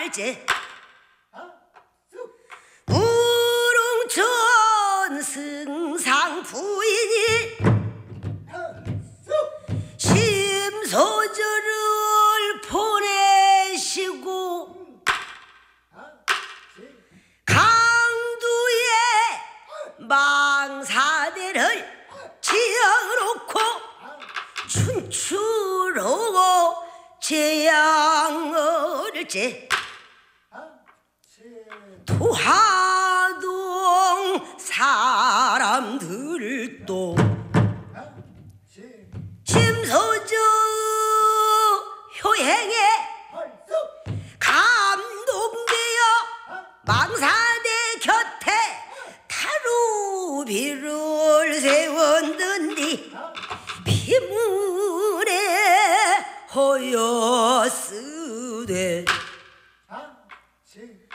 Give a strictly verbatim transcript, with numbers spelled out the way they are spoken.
말제 우릉천 승상 부인이 심소절을 보내시고 강두에 망사대를 지어놓고 춘추로 재앙을제 도하동 사람들도 심소저 효행에 감동되어 망사대 곁에 타루비를 세웠는디 피문에 허였으되